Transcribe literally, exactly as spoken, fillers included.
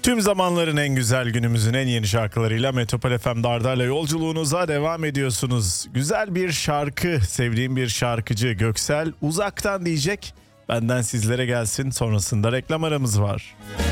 Tüm zamanların en güzel, günümüzün en yeni şarkılarıyla Metropol F M'de Arda'yla yolculuğunuza devam ediyorsunuz. Güzel bir şarkı, sevdiğim bir şarkıcı Göksel Uzak'tan diyecek. Benden sizlere gelsin, sonrasında reklam aramız var.